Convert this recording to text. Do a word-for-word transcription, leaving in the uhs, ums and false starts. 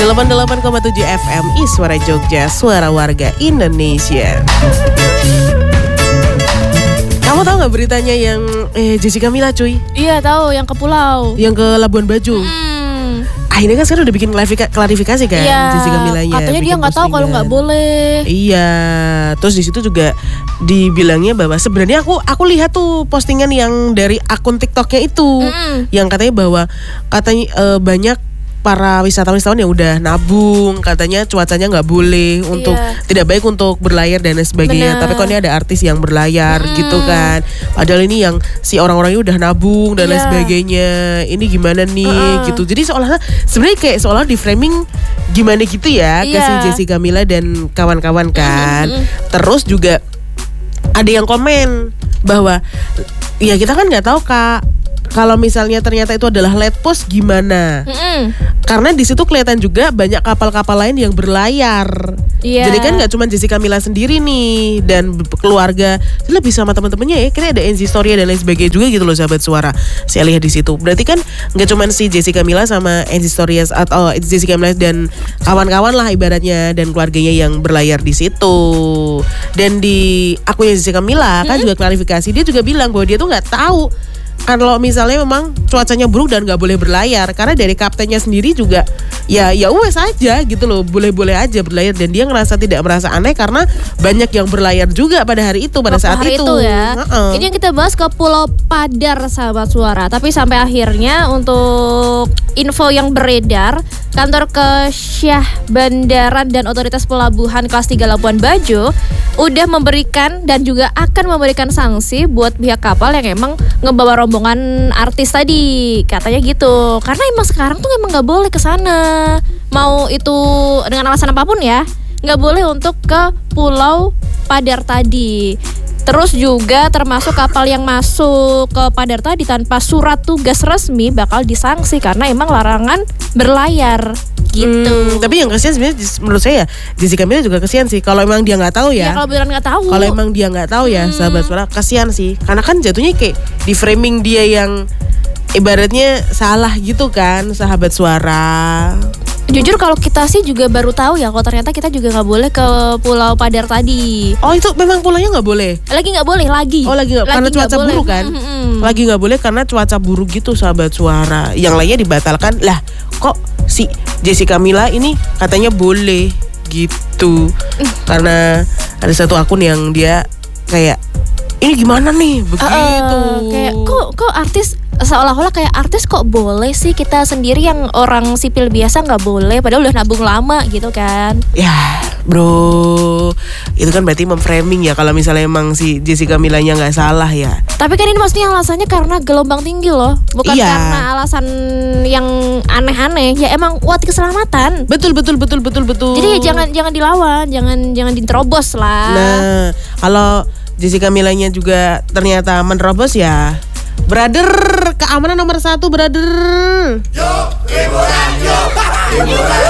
delapan puluh delapan koma tujuh F M I Suara Jogja, suara warga Indonesia. Kamu tahu nggak beritanya yang eh, Jessica Mila cuy? Iya tahu, yang ke pulau, yang ke Labuan Bajo. Hmm. Akhirnya kan sekarang udah bikin klarifikasi kan, iya, Jessica Milanya. Katanya dia nggak tahu kalau nggak boleh. Iya, terus di situ juga dibilangnya bahwa sebenarnya aku aku lihat tuh postingan yang dari akun TikToknya itu, mm. yang katanya bahwa katanya uh, banyak para wisatawan-wisatawan yang udah nabung, katanya cuacanya nggak boleh untuk iya. tidak baik untuk berlayar dan lain sebagainya. Bener. Tapi kok ini ada artis yang berlayar mm. gitu kan. Padahal ini yang si orang-orangnya udah nabung dan iya. lain sebagainya. Ini gimana nih uh. gitu. Jadi seolah sebenarnya kayak seolah di framing gimana gitu ya iya. ke si Jessica Mila dan kawan-kawan kan. Mm. Terus juga ada yang komen bahwa ya kita kan nggak tahu Kak, kalau misalnya ternyata itu adalah let post gimana? Mm-mm. Karena di situ kelihatan juga banyak kapal-kapal lain yang berlayar. Yeah. Jadi kan nggak cuma Jessica Mila sendiri nih dan keluarga, lebih sama teman-temannya ya. Kita ada N Z Story dan lain sebagainya juga gitu loh sahabat suara. Saya lihat di situ. Berarti kan nggak cuma si Jessica Mila sama N Z Story atau Jessica Mila dan kawan-kawan lah ibaratnya dan keluarganya yang berlayar di situ. Dan di akunnya Jessica Mila kan mm-hmm. juga klarifikasi, dia juga bilang bahwa dia tuh nggak tahu kalau misalnya memang cuacanya buruk dan nggak boleh berlayar, karena dari kaptennya sendiri juga ya ya wes aja gitu loh, boleh-boleh aja berlayar dan dia ngerasa tidak merasa aneh karena banyak yang berlayar juga pada hari itu pada saat hari itu. itu ya. Uh-uh. Ini yang kita bahas ke Pulau Padar sahabat suara, tapi sampai akhirnya untuk info yang beredar, kantor Kesyah Bandaran dan Otoritas Pelabuhan kelas tiga Labuan Bajo udah memberikan dan juga akan memberikan sanksi buat pihak kapal yang emang ngebawa rombongan artis tadi, katanya gitu. Karena emang sekarang tuh emang nggak boleh ke sana, mau itu dengan alasan apapun ya, nggak boleh untuk ke Pulau Padar tadi. Terus juga termasuk kapal yang masuk ke Padar tadi tanpa surat tugas resmi bakal disanksi karena emang larangan berlayar gitu. Hmm, tapi yang kesian sebenarnya menurut saya Jessica Mila juga kesian sih. Kalau emang dia nggak tahu ya. Ya kalau beneran nggak tahu. Kalau emang dia nggak tahu ya, hmm. sahabat suara, kesian sih. Karena kan jatuhnya kayak di framing dia yang ibaratnya salah gitu kan, sahabat suara. Jujur kalau kita sih juga baru tahu ya kalau ternyata kita juga nggak boleh ke Pulau Padar tadi. Oh itu memang pulaunya nggak boleh? Lagi nggak boleh lagi. Oh lagi nggak karena cuaca boleh. buruk kan? Mm-hmm. Lagi nggak boleh karena cuaca buruk gitu sahabat suara. Yang lainnya dibatalkan lah. Kok si Jessica Mila ini katanya boleh gitu? Mm. Karena ada satu akun yang dia kayak ini gimana nih begitu? Uh, kayak kok kok artis seolah-olah kayak artis kok boleh sih, kita sendiri yang orang sipil biasa nggak boleh, padahal udah nabung lama gitu kan. Ya bro, itu kan berarti memframing ya kalau misalnya emang si Jessica Milanya nggak salah ya. Tapi kan ini maksudnya alasannya karena gelombang tinggi loh, bukan iya. karena alasan yang aneh-aneh. Ya emang buat keselamatan. Betul betul betul betul betul. Jadi ya jangan jangan dilawan, jangan jangan diterobos lah. Nah kalau Jessica Milanya juga ternyata menerobos ya, brother, keamanan nomor satu, brother. Yuk, liburan, yuk, liburan.